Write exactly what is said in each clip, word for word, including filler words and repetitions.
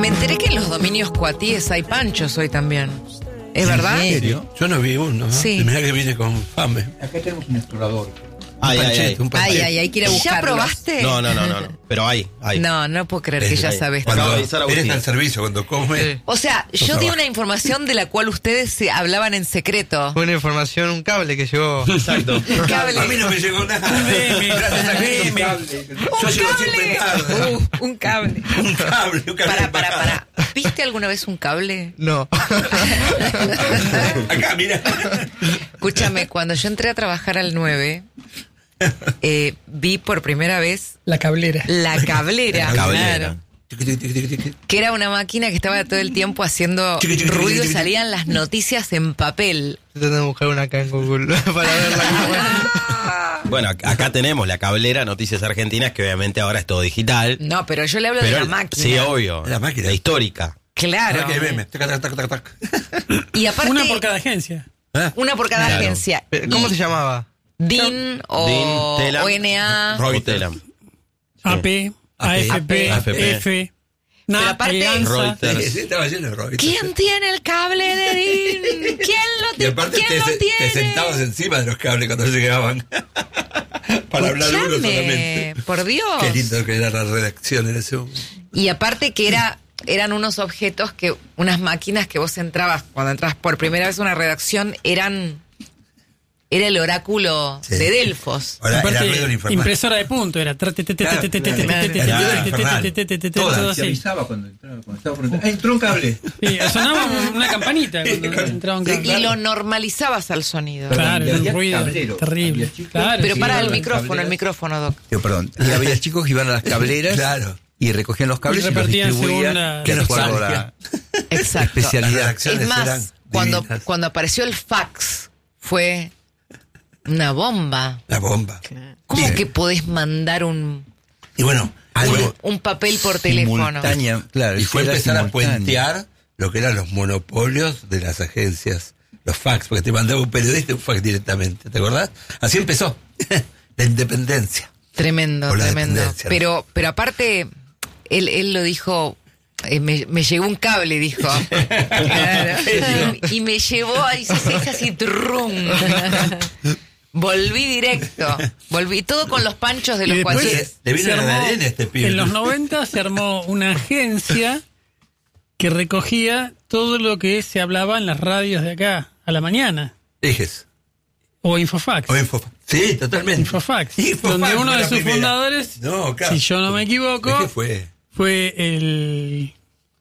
Me enteré que en los dominios cuatíes hay panchos hoy también. ¿Es ¿En verdad? serio? Yo no vi uno, ¿no? Sí. Mirá que viene con fame. Acá tenemos un explorador. Ay, un ay, panchete, ay. un panchete. Ay, ay, hay que ir a buscarlos. ¿Ya probaste? No, no, no, no, no. Pero hay, hay. No, no puedo creer que Es- ya hay. sabes. Cuando- Cuando avisar a eres Agustín. al servicio, cuando come. O sea, yo di trabajas. una información de la cual ustedes se hablaban en secreto. Fue una información, un cable que llegó. Exacto. Un cable. A mí no me llegó nada. Gracias a Un Yo cable. llego siempre tarde. Uh, un cable. Un cable, un cable. Para, para, para. ¿Viste alguna vez un cable? No. Acá, mira. Escúchame, cuando yo entré a trabajar al nueve, eh, vi por primera vez La cablera. la cablera. La cablera. Claro. Tiqui, tiqui, tiqui, tiqui. Que era una máquina que estaba todo el tiempo haciendo Chiqui, chiqui, ruido chiqui, y chiqui. salían las noticias en papel. Estoy tratando de buscar una acá en Google para verla. Bueno, ac- acá tenemos la cablera Noticias Argentinas, que obviamente ahora es todo digital. No, pero yo le hablo Pero de la el- máquina. Sí, obvio. La máquina. La histórica. Claro. Ahora que hay meme. Tac, tac, tac, tac, tac. Y aparte, Una por cada agencia. ¿Eh? una por cada Claro. agencia. ¿Cómo Y se llamaba? D I N o D I N, Telam, O N A. Reuters. Telam. A P, A F P, A F P. F, Pero N A, aparte- Alianza. Reuters. Sí, sí, estaba lleno de Reuters. ¿Quién tiene el cable de D I N? ¿Quién lo, Y ti- aparte ¿quién te, lo se- tiene? te sentabas encima de los cables cuando llegaban. Para hablar uno Escuchame, solamente. por Dios. Qué lindo que era la redacción en ese momento. Y aparte que era eran unos objetos que, unas máquinas que vos entrabas, cuando entras por primera vez a una redacción, eran, era el oráculo Sí. de Delfos. Ahora era Aparte, ruido infernal. impresora de punto, era. Claro, claro. Todo Te así. avisaba cuando entraba, cuando estaba por entrar. ¡Ah, entró un cable! Sí, sonaba una campanita cuando entraba un Y cable. lo normalizabas al sonido. Claro, Y era un había ruido cablero, terrible. había chicos. Claro, Pero Sí, para el las micrófono, cableras. el micrófono, Doc. Yo, perdón. Y había chicos que iban a las cableras Claro. y recogían los cables Y y, los repartían distribuían segunda- de acuerdo a Exacto. la Exacto. Las especialidad. redacciones Es más, eran cuando, divinas. cuando apareció el fax, fue una bomba. La bomba. ¿Cómo Sí. que podés mandar un, Y bueno, Algo un, un papel por teléfono? Simultánea, claro, y fue era empezar a simultáneo. puentear lo que eran los monopolios de las agencias, los fax, porque te mandaba un periodista un fax directamente, ¿te acordás? Así empezó la independencia. Tremendo, O la tremendo. dependencia, ¿no? Pero, pero aparte, él, él lo dijo, eh, me, me llegó un cable, dijo. Claro. y, y me llevó, y se hizo así, trum. Volví directo. Volví todo con los panchos de Y los después cuates. Le vino se la armó- arena a este pibe. En los noventa se armó una agencia que recogía todo lo que se hablaba en las radios de acá a la mañana. Ejes. O Infofax. O Infofax. Sí, totalmente. Infofax. Infofax donde fue uno de la sus primera. fundadores, No, claro. si yo no me equivoco, ¿Qué fue? fue el...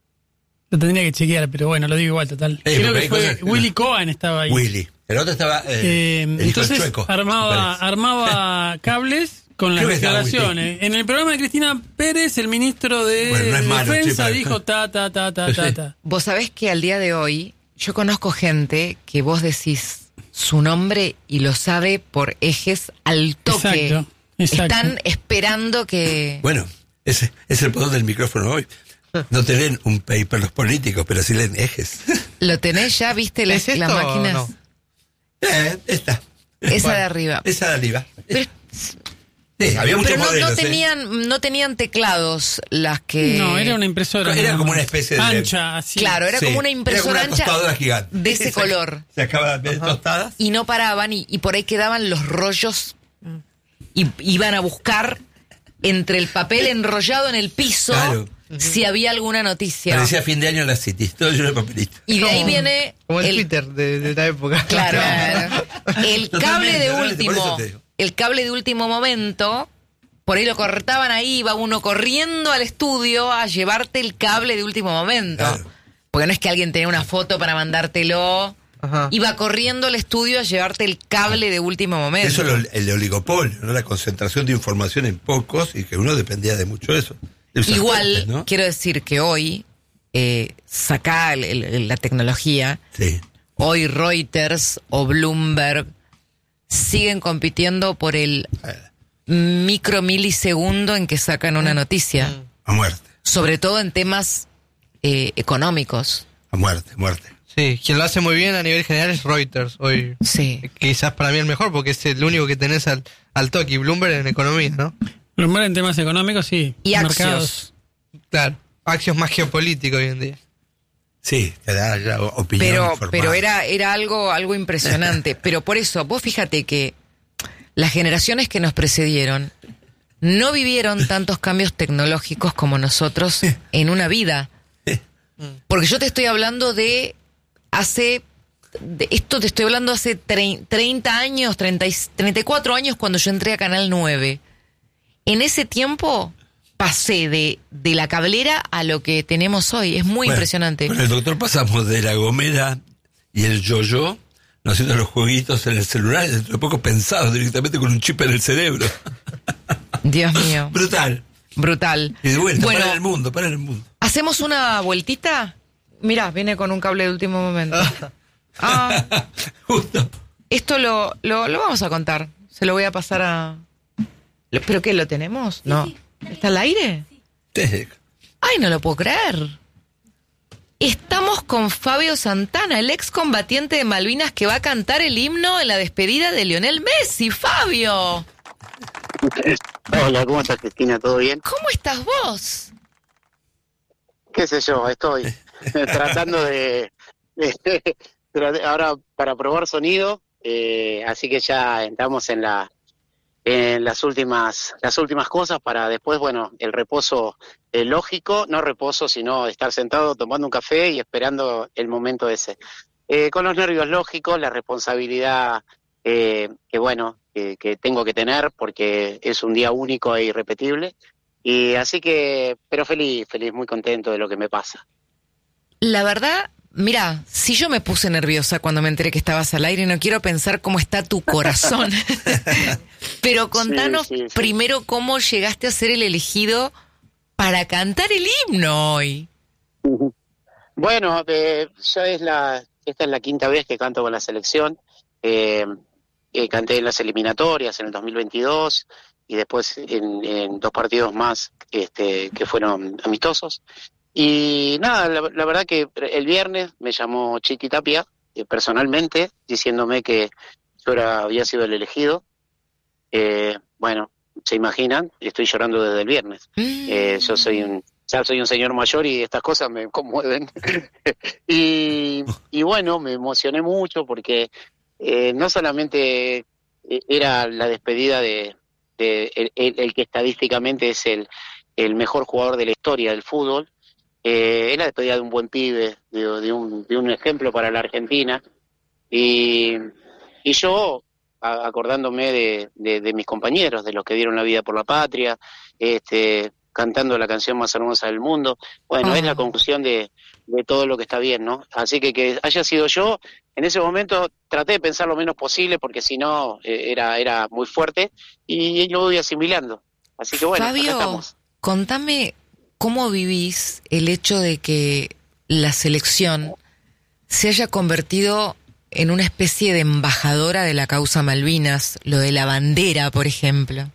Lo tendría que chequear, pero bueno, lo digo igual, total. Eh, Creo porque que hay fue cosas que no- Willy Cohen estaba ahí. Willy. El otro estaba. Eh, Eh, el hijo del entonces chueco, armaba, me parece. armaba cables con las Creo que estaba declaraciones. En el programa de Cristina Pérez, el ministro de Bueno, no es malo, Defensa sí, pero- dijo ta, ta, ta, ta, ta, ta. Vos sabés que al día de hoy, yo conozco gente que vos decís su nombre y lo sabe por ejes al toque. Exacto, exacto. Están esperando que... Bueno, ese es el poder del micrófono hoy. No te leen un paper los políticos, pero sí leen ejes. ¿Lo tenés ya? ¿Viste las, ¿Es esto las o máquinas? no? Eh, esta. Esa de arriba. Esa de arriba. Pero, Sí, había muchos pero no, modelos. no ¿eh? tenían, no tenían teclados las que... No, era una impresora. Era nada como más. una especie de- Ancha, así. Claro, era Sí, como una era impresora como una ancha tostadora gigante. de ese Esa- color. Se acaban de tostadas. Y no paraban y, y por ahí quedaban los rollos y iban a buscar entre el papel enrollado en el piso Claro. si había alguna noticia. Parecía fin de año en la City, todo lleno de papelito. Y de ahí Como- viene Como el, el, Twitter de, de la época. claro, el cable de Totalmente, por último, eso te digo. el cable de último momento, por ahí lo cortaban ahí, iba uno corriendo al estudio a llevarte el cable de último momento. Claro. Porque no es que alguien tenía una foto para mandártelo. Ajá. Iba corriendo al estudio a llevarte el cable de último momento. Eso es lo- el oligopolio, ¿no? La concentración de información en pocos y que uno dependía de mucho de eso. De esas Igual, fuentes, ¿no? quiero decir que hoy, eh, saca el- el- la tecnología, Sí. hoy Reuters o Bloomberg siguen compitiendo por el micro milisegundo en que sacan una noticia, A muerte, sobre todo en temas eh, económicos. a muerte, muerte. Sí, quien lo hace muy bien a nivel general es Reuters hoy. Sí. Quizás para mí el mejor porque es el único que tenés al, al toque. Y Bloomberg en economía, ¿no? Bloomberg en temas económicos, sí. Y Mercados. Claro. Axios más geopolítico hoy en día. Sí, te da ya opinión Pero, formada. pero era, era algo, algo impresionante. Pero por eso, vos fíjate que las generaciones que nos precedieron no vivieron tantos cambios tecnológicos como nosotros en una vida. Porque yo te estoy hablando de hace... De esto te estoy hablando hace treinta años, treinta, treinta y cuatro años cuando yo entré a Canal nueve. En ese tiempo pasé de, de la cablera a lo que tenemos hoy. Es muy Bueno, impresionante. Con el doctor pasamos de la gomera y el yo-yo, no haciendo los jueguitos en el celular, y dentro de poco pensados directamente con un chip en el cerebro. Dios mío. Brutal. Brutal. Y de vuelta, Bueno, para el mundo, para el mundo. ¿hacemos una vueltita? Mirá, viene con un cable de último momento. Ah, Justo. esto lo, lo, lo vamos a contar. Se lo voy a pasar a... ¿Lo- ¿Pero qué, lo tenemos? No. ¿Está al aire? Sí. Ay, no lo puedo creer. Estamos con Fabio Santana, el excombatiente de Malvinas que va a cantar el himno en la despedida de Lionel Messi. ¡Fabio! Hola, ¿cómo estás, Cristina? ¿Todo bien? ¿Cómo estás vos? ¿Qué sé yo? Estoy tratando de, de- de- ahora para probar sonido, eh, así que ya entramos en la en las últimas las últimas cosas para después, bueno, el reposo eh, lógico, no reposo, sino estar sentado tomando un café y esperando el momento ese. Eh, con los nervios lógicos, la responsabilidad eh, que bueno, que, que tengo que tener porque es un día único e irrepetible. Y así que, pero feliz, feliz, muy contento de lo que me pasa. La verdad, mira, si yo me puse nerviosa cuando me enteré que estabas al aire, no quiero pensar cómo está tu corazón. Pero contanos Sí, sí, sí. primero cómo llegaste a ser el elegido para cantar el himno hoy. Bueno, eh, ya es la, esta es la quinta vez que canto con la selección. Eh, eh, canté en las eliminatorias en el dos mil veintidós y después en, en dos partidos más este, que fueron amistosos. Y nada, la, la verdad que el viernes me llamó Chiqui Tapia eh, personalmente diciéndome que yo era, había sido el elegido. Eh, bueno, se imaginan, estoy llorando desde el viernes. Eh, yo soy un ya soy un señor mayor y estas cosas me conmueven. y, y bueno, me emocioné mucho porque eh, no solamente era la despedida de, de el, el, el que estadísticamente es el, el mejor jugador de la historia del fútbol, eh, es la despedida de un buen pibe, de, de, un, de un ejemplo para la Argentina. Y, y yo, a, acordándome de, de, de mis compañeros, de los que dieron la vida por la patria, este cantando la canción más hermosa del mundo, bueno, Oh. es la conclusión de, de todo lo que está bien, ¿no? Así que que haya sido yo, en ese momento traté de pensar lo menos posible, porque si no, eh, era, era muy fuerte, y, y lo voy asimilando. Así que bueno, acá Fabio, estamos. contame cómo vivís el hecho de que la selección se haya convertido en una especie de embajadora de la causa Malvinas, lo de la bandera, por ejemplo.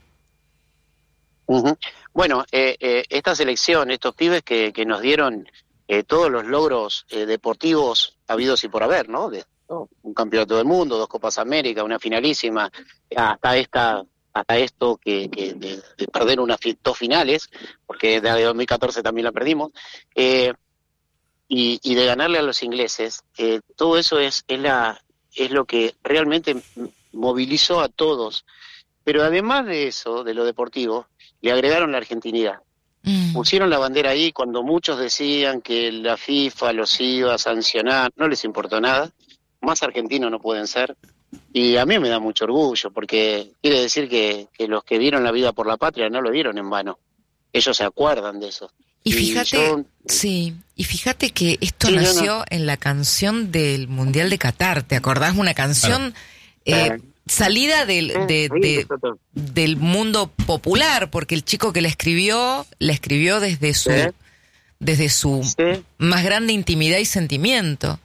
Ujú. Bueno, eh, eh, esta selección, estos pibes que, que nos dieron eh, todos los logros eh, deportivos habidos y por haber, ¿no? De, ¿no? Un campeonato del mundo, dos Copas América, una finalísima, hasta esta, hasta esto que, que de, de perder unas fi- dos finales, porque de dos mil catorce también la perdimos, eh, y, y de ganarle a los ingleses, eh, todo eso es, es la, es lo que realmente m- movilizó a todos. Pero además de eso, de lo deportivo, le agregaron la argentinidad. Mm. Pusieron la bandera ahí cuando muchos decían que la FIFA los iba a sancionar, no les importó nada, más argentinos no pueden ser, y a mí me da mucho orgullo, porque quiere decir que, que los que dieron la vida por la patria no lo dieron en vano, ellos se acuerdan de eso. Y fíjate, yo- sí, y fíjate que esto Sí, no, nació no. en la canción del Mundial de Qatar, ¿te acordás? Una canción eh, Claro. salida del, de, Ahí de- empezó todo. del mundo popular, porque el chico que la escribió, la escribió desde su, Sí. desde su Sí. más grande intimidad y sentimiento.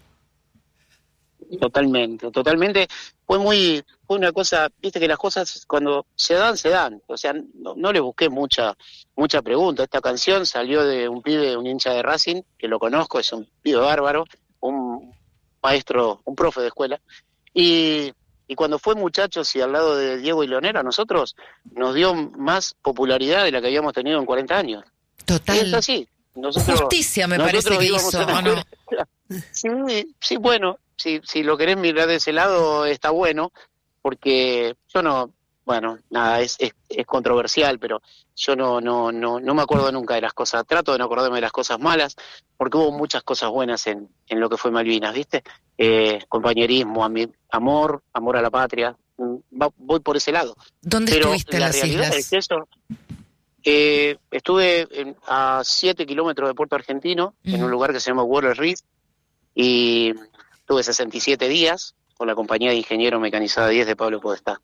Totalmente, totalmente. Fue muy, fue una cosa, viste que las cosas cuando se dan, se dan. O sea, no, no le busqué mucha, mucha pregunta. Esta canción salió de un pibe, un hincha de Racing, que lo conozco, es un pibe bárbaro, un maestro, un profe de escuela. Y, y cuando fue Muchachos y al lado de Diego y Leonel, a nosotros nos dio más popularidad de la que habíamos tenido en cuarenta años. Y es Total. así. nosotros, Justicia me nosotros parece que íbamos hizo, a la ¿o no? escuela. Sí, sí, bueno, si, si lo querés mirar de ese lado está bueno, porque yo no, bueno, nada, es, es, es controversial, pero yo no, no, no, no me acuerdo nunca de las cosas, trato de no acordarme de las cosas malas, porque hubo muchas cosas buenas en, en lo que fue Malvinas, ¿viste? Eh, compañerismo, ami- amor, amor a la patria, Va, voy por ese lado. ¿Dónde Pero estuviste en la las realidad islas? es que eso, eh, estuve en- a siete kilómetros de Puerto Argentino, Mm. en un lugar que se llama Water Reef, y tuve sesenta y siete días con la compañía de ingeniero mecanizada diez de Pablo Podestá.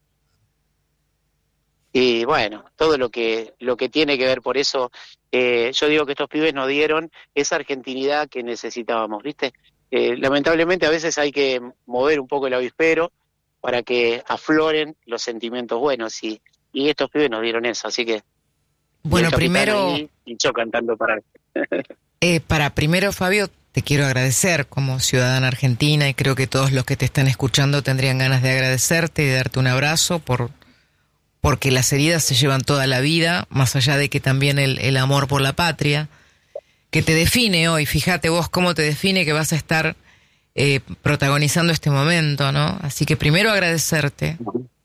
Y bueno, todo lo que lo que tiene que ver por eso, eh, yo digo que estos pibes nos dieron esa argentinidad que necesitábamos, ¿viste? Eh, lamentablemente a veces hay que mover un poco el avispero para que afloren los sentimientos buenos, y, y estos pibes nos dieron eso, así que... Bueno, y el capitán primero, ahí, y yo cantando para... eh, para primero, Fabio, te quiero agradecer como ciudadana argentina, y creo que todos los que te están escuchando tendrían ganas de agradecerte y de darte un abrazo por porque las heridas se llevan toda la vida, más allá de que también el, el amor por la patria, que te define hoy. Fíjate vos cómo te define que vas a estar eh, protagonizando este momento, ¿no? Así que primero agradecerte.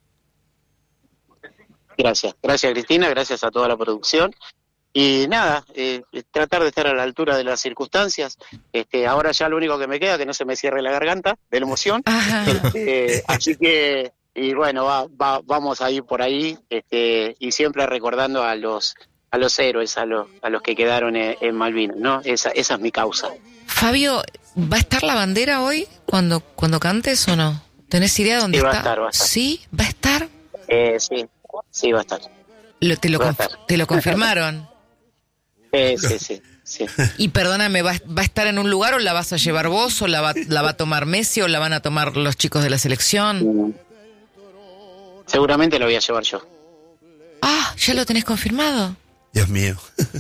Gracias, gracias Cristina, gracias a toda la producción. Y nada, eh, tratar de estar a la altura de las circunstancias. Este, ahora ya lo único que me queda es que no se me cierre la garganta de la emoción. Ajá. Eh, así que, y bueno, va, va, vamos a ir por ahí, este, y siempre recordando a los a los héroes, a los a los que quedaron en, en Malvinas, ¿no? Esa, esa es mi causa. Fabio, ¿va a estar la bandera hoy cuando, cuando cantes o no? ¿Tenés idea dónde Sí, va a está? estar, va a estar. ¿Sí? ¿Va a estar? Eh, sí, sí va a estar. Lo, te, lo Va a conf- estar. te lo confirmaron. Eh, sí, sí, sí. Y perdóname, ¿va, ¿va a estar en un lugar o la vas a llevar vos o la va, la va a tomar Messi o la van a tomar los chicos de la selección? Mm. Seguramente lo voy a llevar yo. Ah, ¿ya lo tenés confirmado? Dios mío.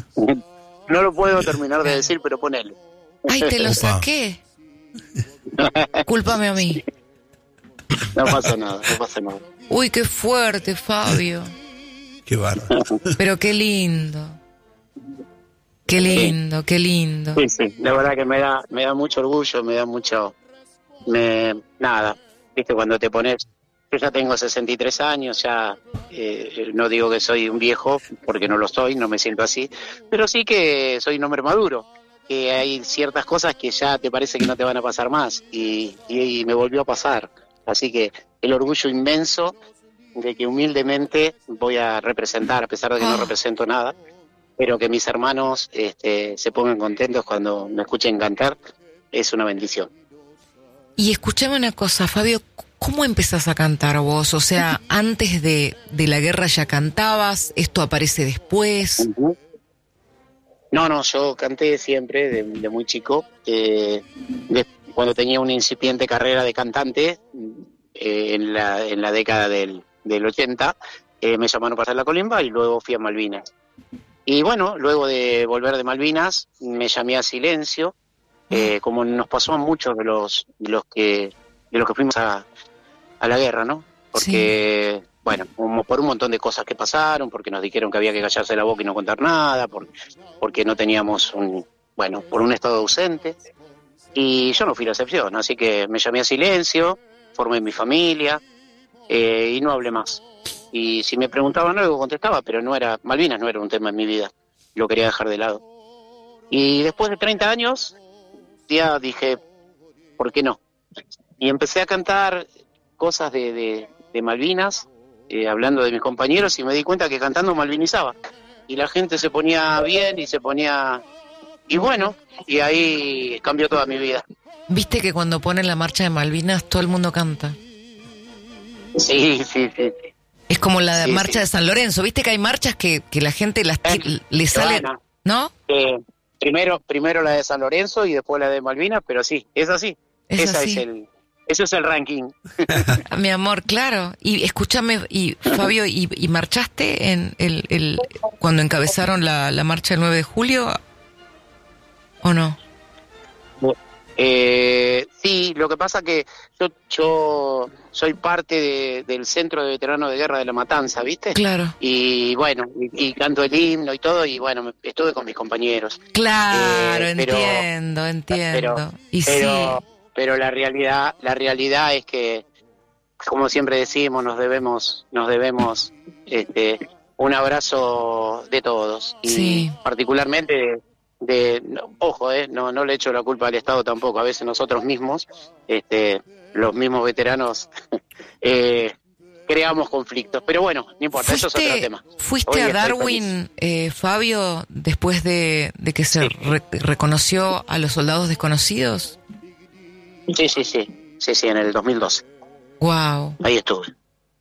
No lo puedo terminar de decir, pero ponele. Ay, te lo Opa. saqué. Cúlpame a mí. No pasa nada, no pasa nada. Uy, qué fuerte, Fabio. Qué bárbaro. Pero qué lindo. Qué lindo, qué lindo. Sí, sí, la verdad que me da, me da mucho orgullo, me da mucho, me, nada, viste, cuando te pones, yo ya tengo sesenta y tres años, ya eh, no digo que soy un viejo, porque no lo soy, no me siento así, pero sí que soy un hombre maduro, que hay ciertas cosas que ya te parece que no te van a pasar más, y, y, y me volvió a pasar, así que el orgullo inmenso de que humildemente voy a representar, a pesar de que no Ah. represento nada, pero que mis hermanos este, se pongan contentos cuando me escuchen cantar, es una bendición. Y escuchame una cosa, Fabio, ¿cómo empezás a cantar vos? O sea, antes de, de la guerra ya cantabas, esto aparece después. No, no, yo canté siempre, de, de muy chico, eh, de- cuando tenía una incipiente carrera de cantante, eh, en, la, en la década del, del ochenta, eh, me llamaron para hacer la colimba y luego fui a Malvinas. Y bueno, luego de volver de Malvinas, me llamé a Silencio, eh, como nos pasó a muchos de los, de los que de los que fuimos a, a la guerra, ¿no? Porque, bueno, como por un montón de cosas que pasaron, porque nos dijeron que había que callarse la boca y no contar nada, por, porque no teníamos un, bueno, por un estado ausente. Y yo no fui la excepción, así que me llamé a Silencio, formé mi familia, eh, y no hablé más. Y si me preguntaban algo, contestaba, pero no era, Malvinas no era un tema en mi vida, lo quería dejar de lado. Y después de treinta años, ya dije, ¿por qué no? Y empecé a cantar cosas de, de, de Malvinas, eh, hablando de mis compañeros, y me di cuenta que cantando malvinizaba. Y la gente se ponía bien y se ponía... Y bueno, y ahí cambió toda mi vida. Viste que cuando ponen la marcha de Malvinas todo el mundo canta. Sí, sí, sí. sí. Es como la Sí, marcha sí. de San Lorenzo. Viste que hay marchas que, que la gente las ti- Eh, le sale, Joana. ¿no? Eh, primero, primero la de San Lorenzo y después la de Malvinas, pero sí, es así. Es Esa así. es el, ese es el ranking. Mi amor, claro. Y escúchame, y Fabio, ¿y, y marchaste en el, el cuando encabezaron la, la marcha el nueve de julio o no? Eh, sí, lo que pasa que yo, yo soy parte de, del Centro de Veteranos de Guerra de La Matanza, ¿viste? Claro. Y bueno, y, y canto el himno y todo, y bueno, me- estuve con mis compañeros. Claro, Eh, pero- entiendo, entiendo. Pero, y pero, sí, pero la realidad, la realidad es que, como siempre decimos, nos debemos, nos debemos, este, un abrazo de todos y Sí. particularmente de, de- no, ojo, eh, no, no le echo la culpa al Estado tampoco. A veces nosotros mismos, este, los mismos veteranos, eh, creamos conflictos. Pero bueno, no importa, eso es otro ¿fuiste, tema. fuiste Hoy a estoy Darwin, eh, Fabio, después de, de que se Sí. re- reconoció a los soldados desconocidos? Sí, sí, sí, sí, sí, en el dos mil doce. Wow. Ahí estuve.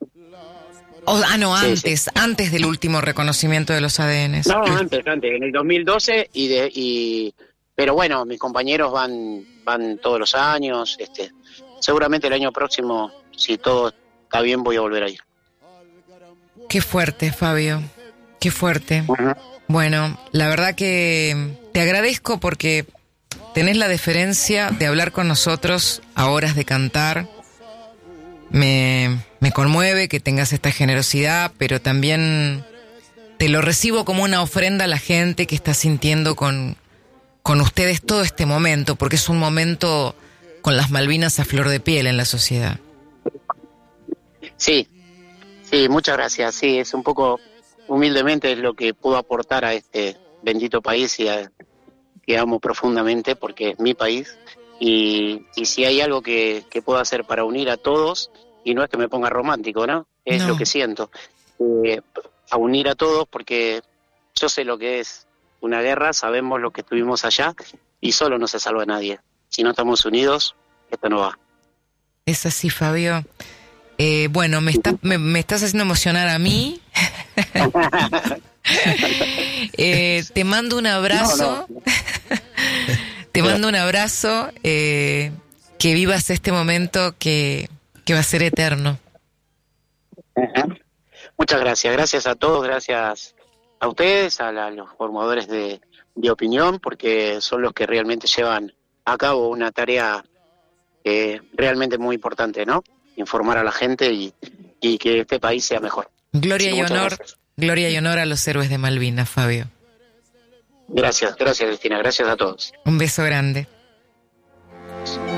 O- ah, no, Sí, antes, antes del último reconocimiento de los A D Ns. No, antes, antes, en el dos mil doce y de y pero bueno, mis compañeros van van todos los años, este, seguramente el año próximo, si todo está bien, voy a volver a ir. Qué fuerte, Fabio. Qué fuerte. Ujú. Bueno, la verdad que te agradezco porque tenés la deferencia de hablar con nosotros a horas de cantar. Me, me conmueve que tengas esta generosidad, pero también te lo recibo como una ofrenda a la gente que está sintiendo con, con ustedes todo este momento, porque es un momento con las Malvinas a flor de piel en la sociedad. Sí, sí, muchas gracias. Sí, es un poco, humildemente, es lo que puedo aportar a este bendito país y a, que amo profundamente porque es mi país. Y, y si hay algo que, que puedo hacer para unir a todos, y no es que me ponga romántico, ¿no? Es No. lo que siento. Eh, a unir a todos porque yo sé lo que es una guerra, sabemos lo que estuvimos allá y solo no se salva a nadie. Si no estamos unidos, esto no va. Es así, Fabio. Eh, bueno, me, está, me, me estás haciendo emocionar a mí. Eh, te mando un abrazo. No, no. Te mando un abrazo. Eh, que vivas este momento que, que va a ser eterno. Ujú. Muchas gracias, gracias a todos, gracias a ustedes, a, la- a los formadores de, de opinión, porque son los que realmente llevan a cabo una tarea eh, realmente muy importante, ¿no? Informar a la gente y, y que este país sea mejor. Gloria Sí, y muchas honor, gracias. gloria y honor a los héroes de Malvinas, Fabio. Gracias, gracias Cristina, gracias a todos. Un beso grande.